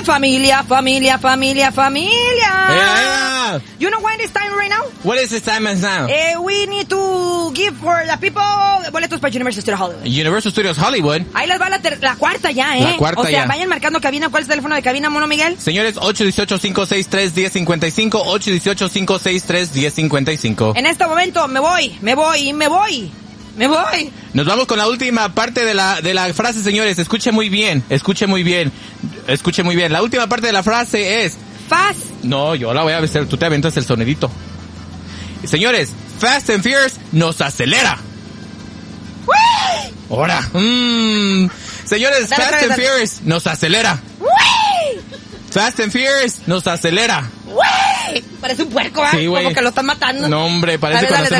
Familia. Yeah. You know when it's time right now? What is the time now? We need to give for the people boletos para Universal Studios Hollywood. Universal Studios Hollywood. Ahí les va la cuarta ya, La cuarta o sea, ya. vayan marcando cabina. ¿Cuál es el teléfono de cabina, Mono Miguel? Señores, 818-563-1055, 818-563-1055. En este momento me voy. Nos vamos con la última parte de la frase, señores. Escuche muy bien. La última parte de la frase es... Fast. No, yo la voy a hacer. Tú te aventas el sonidito. Señores, Fast and Furious nos acelera. ¡Uy! Ahora. Señores, Dale, Fast and Furious nos acelera. ¡Uy! Fast and Furious nos acelera. ¡Uy! Parece un puerco, ¿eh? Sí, güey. Como que lo están matando. No, hombre, parece Dale, cuando dale,